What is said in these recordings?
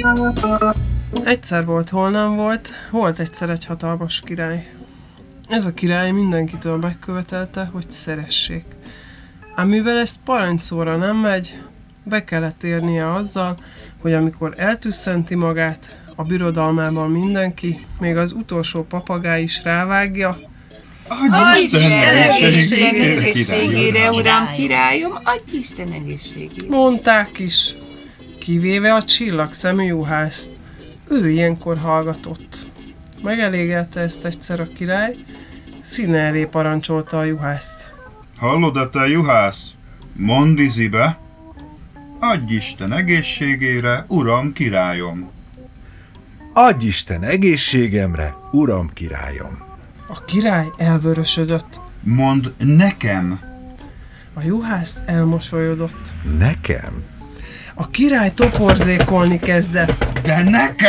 Egyszer volt, hol nem volt, volt egyszer egy hatalmas király. Ez a király mindenkitől megkövetelte, hogy szeressék. Ám mivel ezt parancsszóra nem megy, be kellett érnie azzal, hogy amikor eltüsszenti magát, a birodalmában mindenki, még az utolsó papagáj is rávágja. Adj Isten egészségére, uram királyom, adj Isten egészségére. Mondták is, kivéve a csillagszemű juhászt. Ő ilyenkor hallgatott. Megelégelte ezt egyszer a király, színe elé parancsolta a juhászt. Hallod-e te, juhász? Mondd izibe, adj Isten egészségére, uram királyom. Adj Isten egészségemre, uram királyom. A király elvörösödött. Mondd nekem. A juhász elmosolyodott. Nekem? A király toporzékolni kezdett. De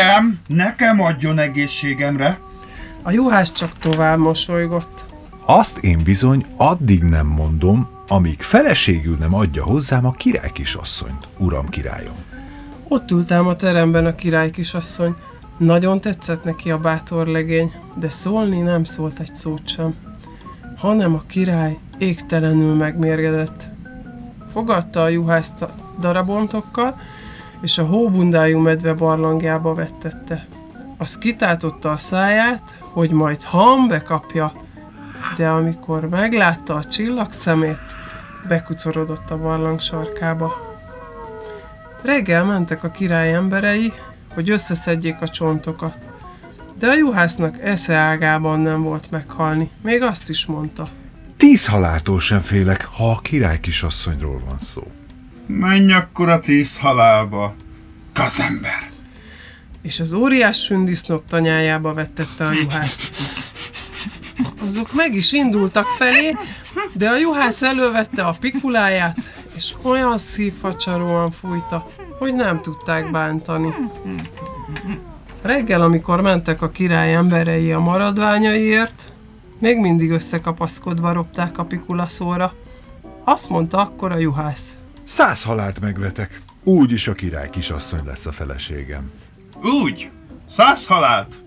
nekem adjon egészségemre. A juhász csak tovább mosolygott. Azt én bizony addig nem mondom, amíg feleségül nem adja hozzám a király kisasszonyt, uram királyom. Ott ült ám a teremben a király kisasszony. Nagyon tetszett neki a bátor legény, de szólni nem szólt egy szót sem. Hanem a király égtelenül megmérgedett. Fogadta a juhászt a darabontokkal, és a hóbundájú medve barlangjába vettette. Az kitátotta a száját, hogy majd hambe kapja, de amikor meglátta a csillagszemét, bekucorodott a barlang sarkába. Reggel mentek a király emberei, hogy összeszedjék a csontokat, de a juhásznak esze ágában nem volt meghalni, még azt is mondta. 10 haláltól sem félek, ha a király kisasszonyról van szó. Menj akkor a 10 halálba, gazember! És az óriás sündisznók tanyájába vettette a juhászt. Azok meg is indultak felé, de a juhász elővette a pikuláját, és olyan szívfacsaróan fújta, hogy nem tudták bántani. Reggel, amikor mentek a király emberei a maradványaiért, még mindig összekapaszkodva ropták a pikulaszóra. Azt mondta akkor a juhász. 100 halált megvetek, úgyis a király kisasszony lesz a feleségem. Úgy, 100 halált.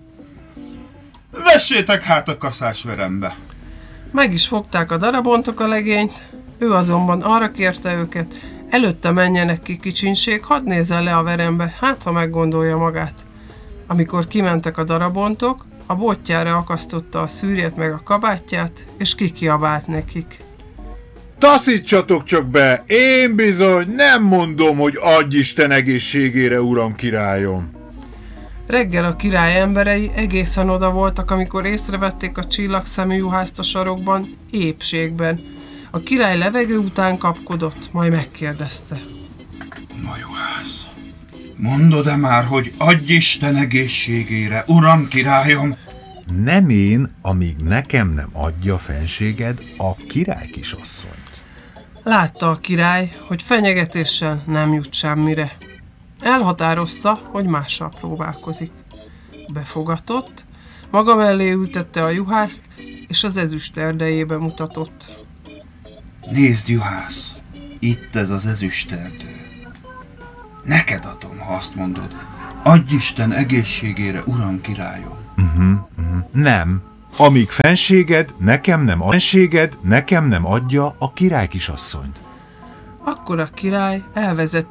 Vessétek hát a kaszásverembe. Meg is fogták a darabontok a legényt, ő azonban arra kérte őket, előtte menjenek ki kicsinség, hadd nézzen le a verembe, hát ha meggondolja magát. Amikor kimentek a darabontok, a botjára akasztotta a szűrjét meg a kabátját, és kikiabált nekik. Taszítsatok csak be, én bizony nem mondom, hogy adj Isten egészségére, uram királyom. Reggel a király emberei egészen oda voltak, amikor észrevették a csillagszemű juhászt a sarokban, épségben. A király levegő után kapkodott, majd megkérdezte. Na juhász, mondod-e már, hogy adj Isten egészségére, uram királyom? Nem én, amíg nekem nem adja fenséged a király kisasszonyt. Látta a király, hogy fenyegetéssel nem jut semmire. Elhatározta, hogy mással próbálkozik. Befogatott, maga mellé ültette a juhászt, és az ezüst erdejébe mutatott. Nézd, juhász, itt ez az ezüsterdő. Neked adom, ha azt mondod, adj Isten egészségére, uram királyom. Nem. Amíg fenséged nekem nem adja a király kisasszonyt. Akkor a király elvezette